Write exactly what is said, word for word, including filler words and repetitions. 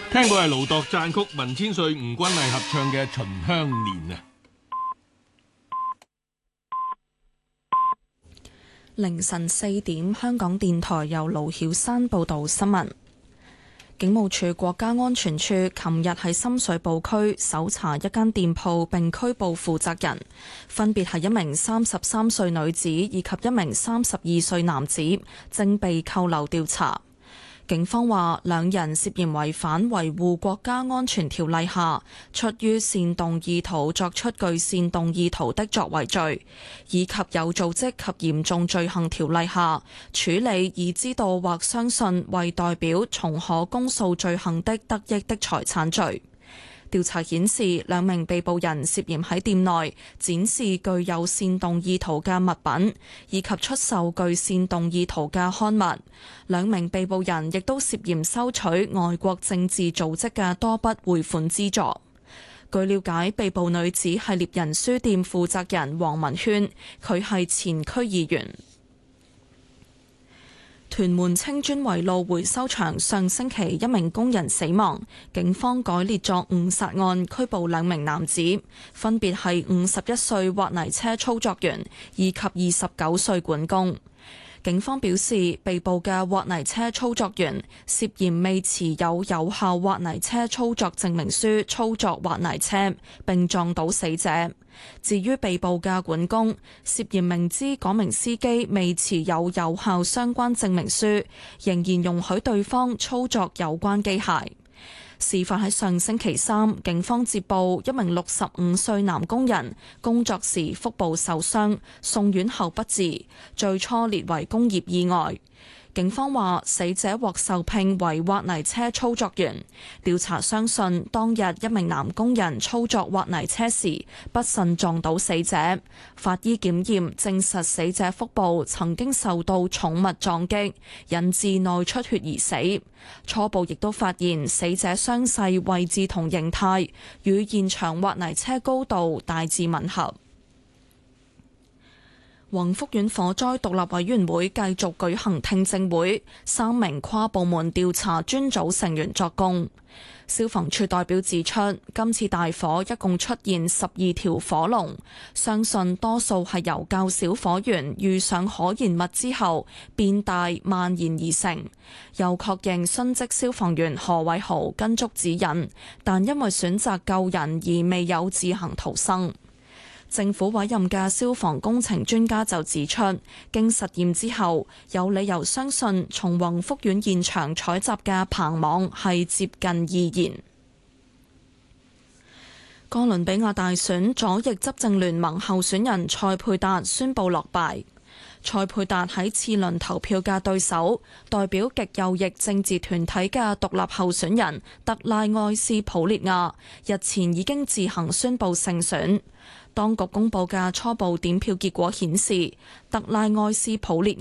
聽過係盧鐸讚曲，文千歲、吳君麗合唱嘅《秦香蓮》啊！ 凌晨四點，香港電台由盧曉山報道新聞。警務處國家安全處琴日喺深水埗區搜查一間店鋪，並拘捕負責人，分別係一名三十三歲女子以及一名三十二歲男子，正被扣留調查。警方話，兩人涉嫌違反維護國家安全條例下出於煽動意圖作出具煽動意圖的作為罪，以及有組織及嚴重罪行條例下處理已知道或相信為代表從可公訴罪行的得益的財產罪。調查顯示，兩名被捕人涉嫌喺店內展示具有煽動意圖嘅物品，以及出售具煽動意圖嘅刊物。兩名被捕人亦都涉嫌收取外國政治組織嘅多筆匯款資助。據了解，被捕女子係獵人書店負責人黃文軒，佢係前區議員。屯門青磚圍路回收場上星期一名工人死亡，警方改列作誤殺案，拘捕兩名男子，分別係五十一歲挖泥車操作員以及二十九歲管工。警方表示，被捕嘅挖泥車操作員涉嫌未持有有效挖泥車操作證明書操作挖泥車，並撞倒死者。至於被捕嘅管工，涉嫌明知嗰名司機未持有有效相關證明書，仍然容許對方操作有關機械。事發喺上星期三，警方接報一名六十五歲男工人工作時腹部受傷，送院後不治，最初列為工業意外。警方話，死者獲受聘為挖泥車操作員。調查相信，當日一名男工人操作挖泥車時不慎撞到死者。法醫檢驗證實死者腹部曾經受到重物撞擊，引致內出血而死。初步亦都發現死者傷勢位置同形態與現場挖泥車高度大致吻合。宏福苑火災獨立委員會繼續舉行聽證會，三名跨部門調查專組成員作供。消防處代表指出，今次大火一共出現十二條火龍，相信多數係由較小火源遇上可燃物之後變大蔓延而成。又確認殉職消防員何偉豪跟足指引，但因為選擇救人而未有自行逃生。政府委任嘅消防工程專家就指出，經實驗之後，有理由相信從宏福苑現場採集嘅棚網係接近易燃。哥倫比亞大選左翼執政聯盟候選人塞佩達宣布落敗。塞佩達喺次輪投票嘅對手，代表極右翼政治團體嘅獨立候選人特拉愛斯普列亞，日前已經自行宣布勝選。當局公佈嘅初步點票結果顯示，特拉愛斯普列